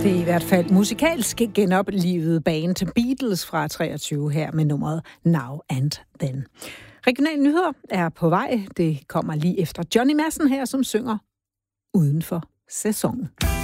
Det er i hvert fald musikalsk genoplivet band Beatles fra 23 her med nummeret Now and Then. Regionale nyheder er på vej. Det kommer lige efter Johnny Madsen her, som synger Uden for sæsonen.